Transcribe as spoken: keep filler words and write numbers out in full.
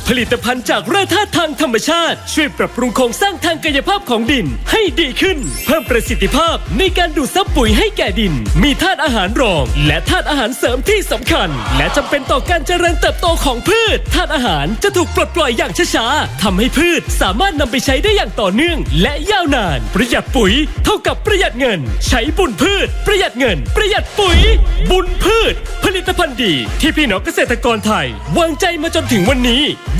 ผลิตภัณฑ์จากแร่ธาตุทางธรรมชาติช่วยปรับปรุงโครงสร้างทางกายภาพของดินให้ดีขึ้นเพิ่มประสิทธิภาพในการดูดซับปุ๋ยให้แก่ดินมีธาตุอาหารรองและธาตุอาหารเสริมที่สำคัญและจำเป็นต่อการเจริญเติบโตของพืชธาตุอาหารจะถูกปลดปล่อยอย่างช้าๆทำให้พืชสามารถนำไปใช้ได้อย่างต่อเนื่องและยาวนานประหยัดปุ๋ยเท่ากับประหยัดเงินใช้บุญพืชประหยัดเงินประหยัดปุ๋ยบุญพืชผลิตภัณฑ์ดีที่พี่น้องเกษตรกรไทยวางใจมาจนถึงวันนี้